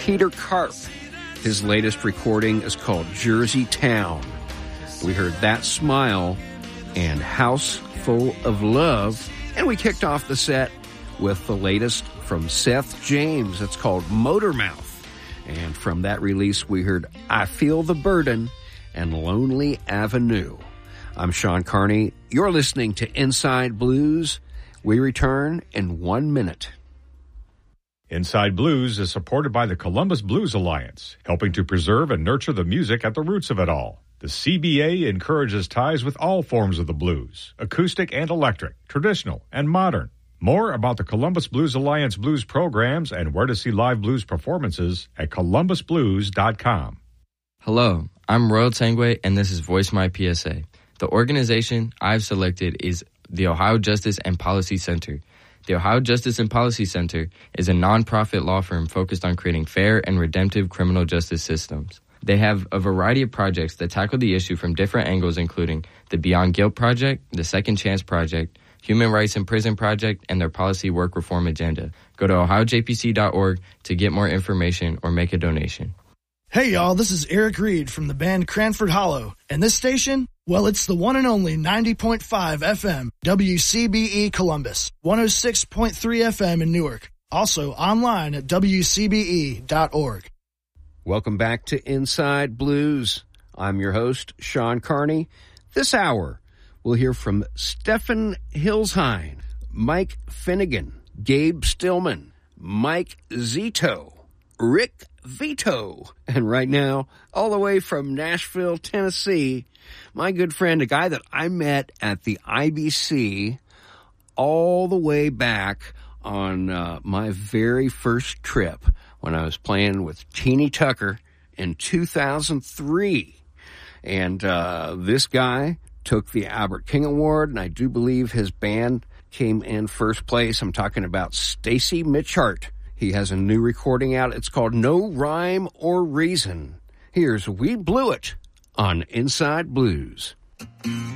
Peter Karp. His latest recording is called Jersey Town. We heard That Smile and House Full of Love. And we kicked off the set with the latest from Seth James. It's called Motormouth. And from that release, we heard I Feel the Burden and Lonely Avenue. I'm Sean Carney. You're listening to Inside Blues. We return in 1 minute. Inside Blues is supported by the Columbus Blues Alliance, helping to preserve and nurture the music at the roots of it all. The CBA encourages ties with all forms of the blues, acoustic and electric, traditional and modern. More about the Columbus Blues Alliance blues programs and where to see live blues performances at columbusblues.com. Hello, I'm Royal Tangway, and this is Voice My PSA. The organization I've selected is the Ohio Justice and Policy Center. The Ohio Justice and Policy Center is a nonprofit law firm focused on creating fair and redemptive criminal justice systems. They have a variety of projects that tackle the issue from different angles, including the Beyond Guilt Project, the Second Chance Project, Human Rights in Prison Project, and their policy work reform agenda. Go to ohiojpc.org to get more information or make a donation. Hey y'all, this is Eric Reed from the band Cranford Hollow, and this station, well, it's the one and only 90.5 FM, WCBE Columbus, 106.3 FM in Newark, also online at WCBE.org. Welcome back to Inside Blues. I'm your host, Sean Carney. This hour, we'll hear from Stefan Hilsheim, Mike Finnegan, Gabe Stillman, Mike Zito, Rick Vito, and right now, all the way from Nashville, Tennessee, my good friend, a guy that I met at the IBC all the way back on my very first trip when I was playing with Teeny Tucker in 2003. And this guy took the Albert King Award, and I do believe his band came in first place. I'm talking about Stacy Mitchart. He has a new recording out. It's called No Rhyme or Reason. Here's We Blew It on Inside Blues.